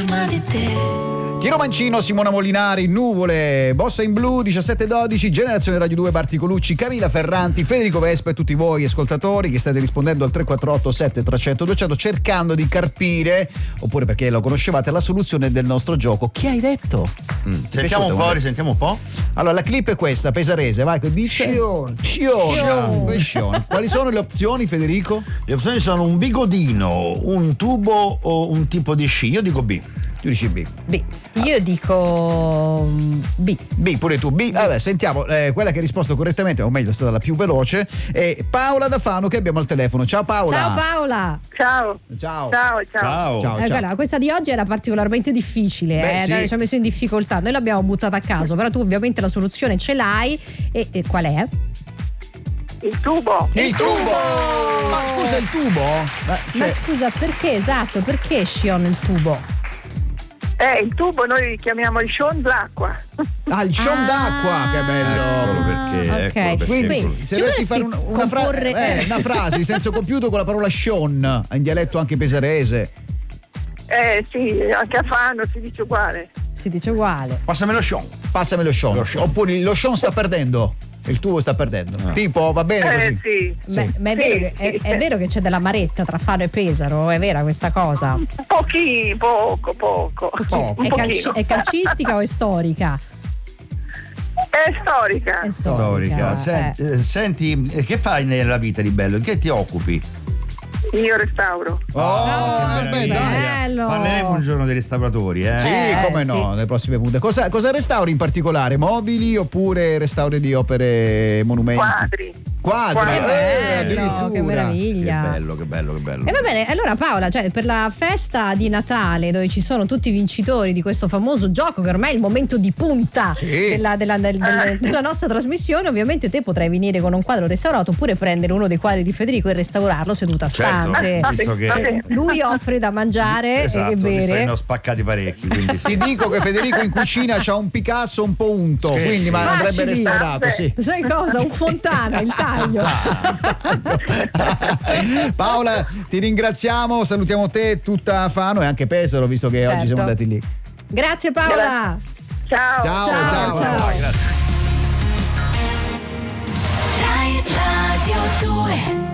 prima di te. Tino Mancino, Simona Molinari, Nuvole, Bossa in Blu, 1712, Generazione Radio 2, Barticolucci, Camilla Ferranti, Federico Vespa e tutti voi ascoltatori che state rispondendo al 348 7300 200 cercando di carpire, oppure perché lo conoscevate, la soluzione del nostro gioco. Chi hai detto? Sentiamo un po', risentiamo un po'. Allora, la clip è questa, pesarese, vai, che dice? Scion. Quali sono le opzioni, Federico? Le opzioni sono un bigodino, un tubo o un tipo di sci. Io dico B. Tu dici B. B. Io dico B. B, pure tu. B. Allora, sentiamo quella che ha risposto correttamente, o meglio è stata la più veloce, è Paola da Fano che abbiamo al telefono. Ciao Paola. Ciao Paola. Ciao. Allora, questa di oggi era particolarmente difficile, sì. Ci ha messo in difficoltà. Noi l'abbiamo buttata a caso, però tu ovviamente la soluzione ce l'hai. E qual è? Il tubo. Ma scusa, il tubo? Ma scusa, perché perché Scion il tubo? Il tubo noi chiamiamo il Scion d'acqua. Ah, il Scion d'acqua, che bello. Eccolo perché. Quindi, se dovessi fare una frase di senso compiuto con la parola Scion, in dialetto anche pesarese. Sì, anche a Fano si dice uguale. Passamelo Scion. Oppure lo Scion sta perdendo. Il tubo sta perdendo. Tipo, va bene così? Sì. Ma è vero che c'è della maretta tra Fano e Pesaro? È vera questa cosa? Poco. È calcistica o è storica? È storica. Senti, che fai nella vita di bello? In che ti occupi? Io restauro. Bello. Parleremo un giorno dei restauratori, Sì, come no, nelle prossime punte. Cosa restauri in particolare? Mobili oppure restauri di opere, monumenti? Quadri. Che meraviglia. Che bello. E va bene, allora Paola, per la festa di Natale dove ci sono tutti i vincitori di questo famoso gioco che ormai è il momento di punta della nostra trasmissione, ovviamente te potrai venire con un quadro restaurato oppure prendere uno dei quadri di Federico e restaurarlo seduta stante. Visto che lui offre da mangiare e bere. Ne ho spaccati parecchi, quindi sì. Ti dico che Federico in cucina c'ha un Picasso un po' unto, quindi ma andrebbe restaurato, sì. Sai cosa? Un Fontana, il taglio. Paola, ti ringraziamo, salutiamo te, tutta Fano e anche Pesaro, visto che oggi siamo andati lì. Grazie Paola. Ciao. Grazie. Rai Radio 2.